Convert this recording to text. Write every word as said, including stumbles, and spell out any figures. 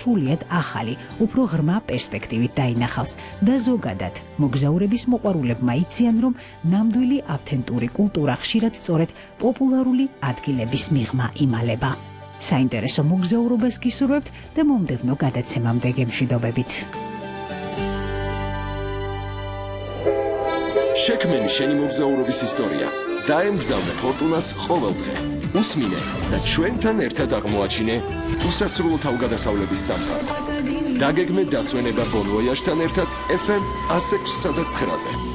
სრულიად ახალი, უფრო ღრმა პერსპექტივით დაინახავს და ზოგადად მოგზაურების მოყვარულებმა იციან, რომ ნამდვილი ავთენტური კულტურა ხშირად სწორედ პოპულარული ადგილების მიღმა იმალება. საინტერესო მოგზაურობას გისურვებთ და მომდევნო გადაცემამდე გემშვიდობებით. შექმენი შენი მოგზაურობის ისტორია. დაემგზავრე ფორტუნას ყოველ დღე. უსმინე და ჩვენთან ერთად აღმოაჩინე უსასრულო თავგადასავლების სამყარო. დაგეგმე დასვენება ბონ ვოიაჟთან ერთად ეფ ემ one oh six და nine-ზე.